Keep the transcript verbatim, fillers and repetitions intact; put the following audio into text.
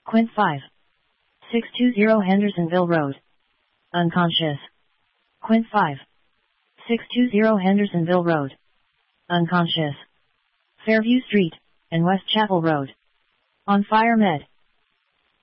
Quint five. six two zero Hendersonville Road. Unconscious. Quint five. six two zero Hendersonville Road. Unconscious. Fairview Street, and West Chapel Road. On fire med.